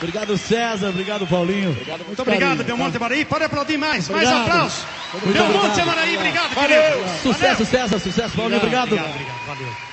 Obrigado, César. Obrigado, Paulinho. Muito obrigado, Belmonte Amaraí. Pode aplaudir mais. Obrigado. Mais aplausos. Belmonte Amaraí, obrigado. Valeu. Querido. Sucesso, César. Sucesso, Paulinho. Obrigado. Obrigado. Valeu.